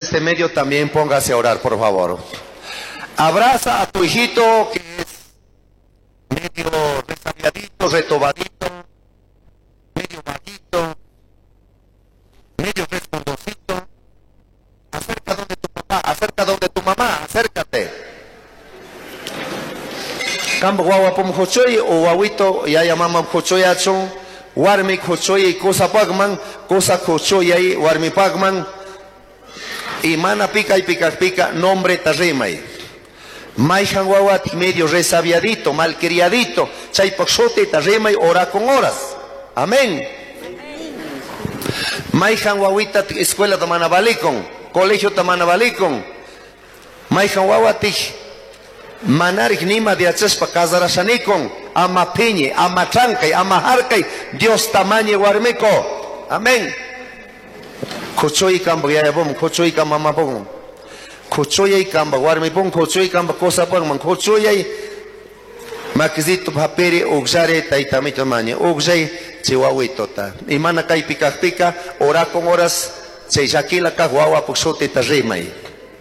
este medio también póngase a orar, por favor. Abraza a tu hijito que es medio resabiadito, retobadito, medio vaguito, medio respondosito. Acerca donde tu papá, acerca donde tu mamá, acércate. Campo guagua pom jochoy o guaguito ya llamamos jochoy achon, warmi jochoy cosa pagman, cosa jochoy ahí, warmi pagman. Y mana pica y pica pica, nombre tarrimay. Maijan guagua medio resabiadito, malcriadito, chay paxote tarrimay ora con horas. Amén. Maijan guaguita escuela tamanabalicon, colegio tamanabalicon. Maijan guagua tich. Manarik nima de achespa kazarashanikon, ama piñe, ama trankay, ama harkay, Dios tamañe guarmeco. Amén. Cochoy camba yayabom, cochoy camba mamapong. Cochoy camba guarmepong, cochoy camba cosa pong, cochoy makizito papere ogzare taitamito mañe, ogzay chihuahuitota. Y mana kay pica pica, ora con horas, se shakila kahuawa puxote tarrimay.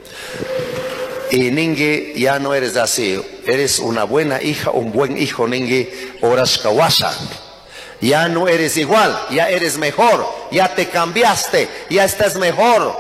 Y ningue ya no eres así, eres una buena hija, un buen hijo, ningue oras kawasha. Ya no eres igual, ya eres mejor, ya te cambiaste, ya estás mejor.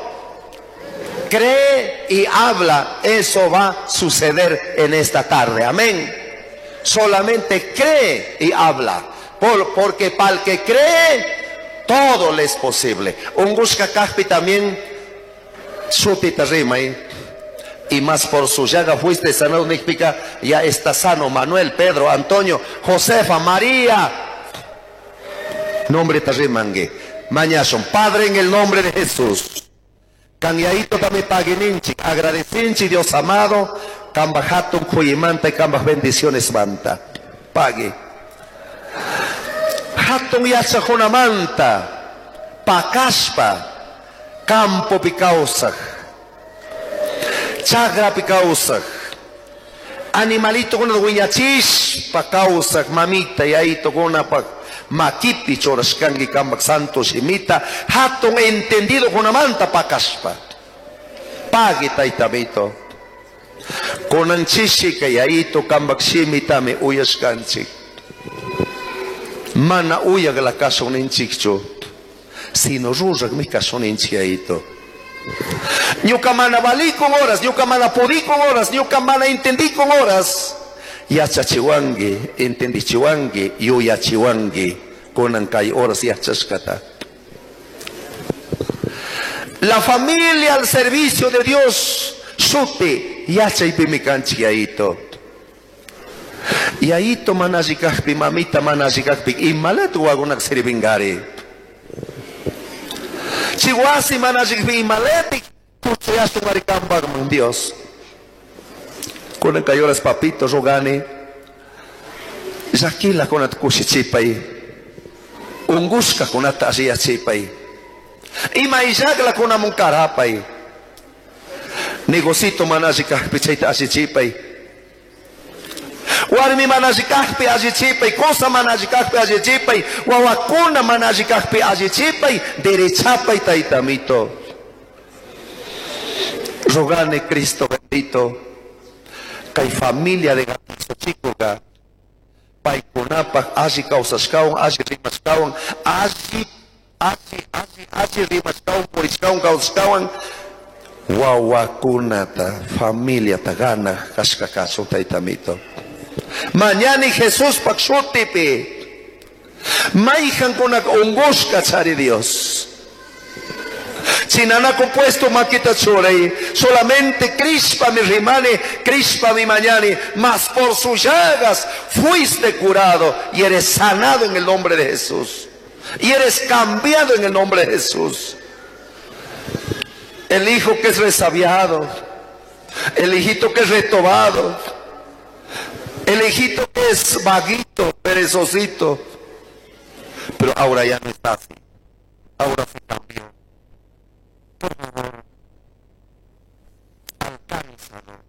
Cree y habla, eso va a suceder en esta tarde, amén. Solamente cree y habla, porque para el que cree, todo le es posible. Un busca cajpi también, sutita rima y más por su llaga fuiste sanado, significa ya está sano. Manuel, Pedro, Antonio, Josefa, María. Nombre tarrimangue. Mañason, Padre, en el nombre de Jesús. Canyaito también pagueninchi, agradecinchi, Dios amado. Camba hatun cuyimanta y camba bendiciones manta. Pague. Hatun yachajuna manta. Pacaspa. Campo picausa. Chagra picausa. Animalito con el guiñachis pa causa mamita y ahí tocó una pa maquipi chorascangi cambak santo shimita hatun entendido con una manta pa caspa pague taitamito con anchishi que ahí to cambak shimita me uyascanchi mana uya que la casa un enchicho sino rurak mi casa un enchiaito. Ñuka mana valí con horas, ñuka mana podí con horas, ñuka mana entendí con horas. Yacha chiwangi, entendí chiwangi, yo ya chiwangi, conan kay horas yachascata. La familia al servicio de Dios, sute, yacha y pimicanchi aito. Y aito manajikakpi, mamita manajikakpi, y malatu agunak serivingare. Chihuasi manajikpi, y maleti. Pucheaste maricamba con Dios. Con el cayoras papitos rogane. Zakila con at kusichipay. Unguska con at asia chipay. Y maizagla con amunkarapay. Negocito manajika pichaita asichipay. Warmi manajikakpi asichipay. Cosa manajikakpi asichipay. Wawakuna manajikakpi asichipay. Derechapay taitamito. Rogane Cristo bendito, que hay familia de gatizo chico, pai kunapa, aji causascaun, aji rimascaun, aji rimascaun, poriscaun, causascaun, wawacunata, familia tagana, cascacaso taitamito. Mañana y Jesús paxutipi, maijan con ungusca chari Dios. Si nada compuesto maquita chorei, solamente crispa mi rimane, crispa mi mañani, mas por sus llagas fuiste curado y eres sanado en el nombre de Jesús. Y eres cambiado en el nombre de Jesús. El hijo que es resabiado, el hijito que es retobado, el hijito que es vaguito, perezosito, pero ahora ya no está así, ahora se cambió. Por favor, alcánzalo.